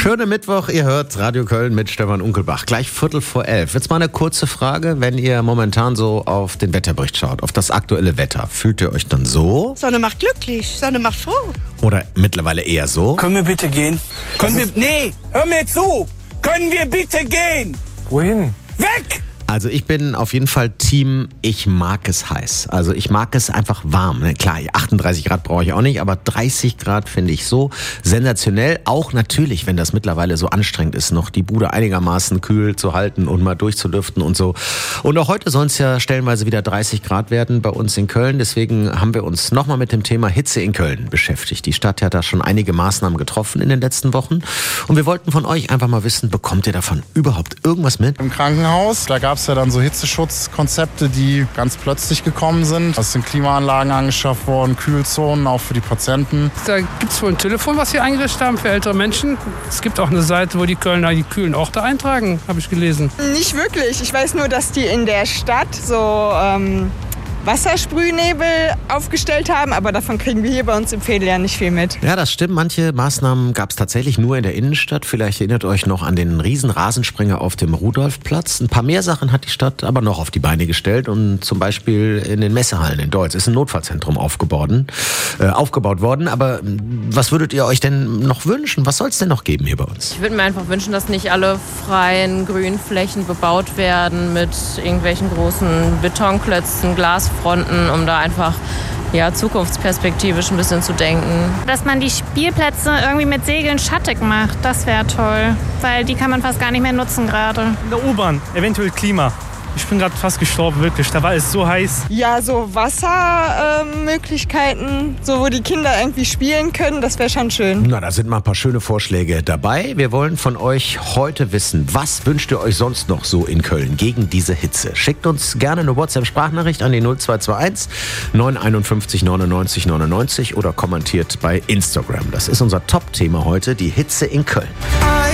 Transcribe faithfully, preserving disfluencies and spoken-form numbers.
Schönen Mittwoch, ihr hört Radio Köln mit Stefan Unkelbach. Gleich Viertel vor elf. Jetzt mal eine kurze Frage, wenn ihr momentan so auf den Wetterbericht schaut, auf das aktuelle Wetter. Fühlt ihr euch dann so? Sonne macht glücklich, Sonne macht froh. Oder mittlerweile eher so? Können wir bitte gehen? Können wir... Nee, hör mir zu! Können wir bitte gehen? Wohin? Weg! Also ich bin auf jeden Fall Team, ich mag es heiß. Also ich mag es einfach warm. Ne? Klar, achtunddreißig Grad brauche ich auch nicht, aber dreißig Grad finde ich so sensationell. Auch natürlich, wenn das mittlerweile so anstrengend ist, noch die Bude einigermaßen kühl zu halten und mal durchzulüften und so. Und auch heute sollen es ja stellenweise wieder dreißig Grad werden bei uns in Köln. Deswegen haben wir uns nochmal mit dem Thema Hitze in Köln beschäftigt. Die Stadt hat da schon einige Maßnahmen getroffen in den letzten Wochen. Und wir wollten von euch einfach mal wissen, bekommt ihr davon überhaupt irgendwas mit? Im Krankenhaus, da gab es ja dann so Hitzeschutzkonzepte, die ganz plötzlich gekommen sind. Es sind Klimaanlagen angeschafft worden, Kühlzonen, auch für die Patienten. Da gibt es wohl ein Telefon, was wir eingerichtet haben für ältere Menschen. Es gibt auch eine Seite, wo die Kölner die kühlen Orte eintragen, habe ich gelesen. Nicht wirklich. Ich weiß nur, dass die in der Stadt so ähm, Wassersprühnebel aufgestellt haben, aber davon kriegen wir hier bei uns im Veedel ja nicht viel mit. Ja, das stimmt. Manche Maßnahmen gab es tatsächlich nur in der Innenstadt. Vielleicht erinnert euch noch an den riesen Rasensprenger auf dem Rudolfplatz. Ein paar mehr Sachen hat die Stadt aber noch auf die Beine gestellt. Und zum Beispiel in den Messehallen in Deutz ist ein Notfallzentrum aufgebaut, äh, aufgebaut worden. Aber was würdet ihr euch denn noch wünschen? Was soll es denn noch geben hier bei uns? Ich würde mir einfach wünschen, dass nicht alle freien Grünflächen bebaut werden mit irgendwelchen großen Betonklötzen, Glasfronten, um da einfach ja, zukunftsperspektivisch ein bisschen zu denken. Dass man die Spielplätze irgendwie mit Segeln schattig macht, das wäre toll, weil die kann man fast gar nicht mehr nutzen gerade. In der U-Bahn, eventuell Klima. Ich bin gerade fast gestorben, wirklich. Da war es so heiß. Ja, so Wassermöglichkeiten, ähm, so wo die Kinder irgendwie spielen können, das wäre schon schön. Na, da sind mal ein paar schöne Vorschläge dabei. Wir wollen von euch heute wissen, was wünscht ihr euch sonst noch so in Köln gegen diese Hitze? Schickt uns gerne eine WhatsApp-Sprachnachricht an die null zwei zwei eins neun fünf eins neunundneunzig neunundneunzig oder kommentiert bei Instagram. Das ist unser Top-Thema heute, die Hitze in Köln.